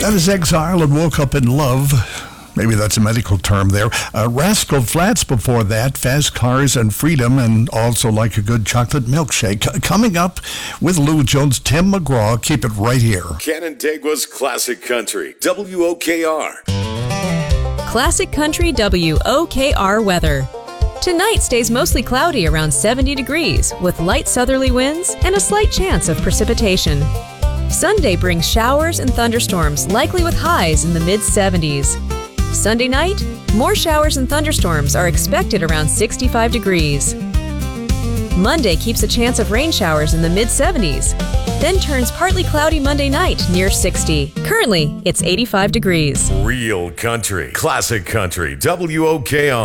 That is Exile and Woke Up in Love. Maybe that's a medical term there. Rascal Flatts before that, Fast Cars and Freedom, and also Like a Good Chocolate Milkshake. Coming up with Lou Jones, Tim McGraw. Keep it right here. Canandaigua's Classic Country, WOKR. Classic Country WOKR weather. Tonight stays mostly cloudy around 70 degrees with light southerly winds and a slight chance of precipitation. Sunday brings showers and thunderstorms, likely with highs in the mid-70s. Sunday night, more showers and thunderstorms are expected around 65 degrees. Monday keeps a chance of rain showers in the mid-70s, then turns partly cloudy Monday night near 60. Currently, it's 85 degrees. Real country, classic country, WOKR.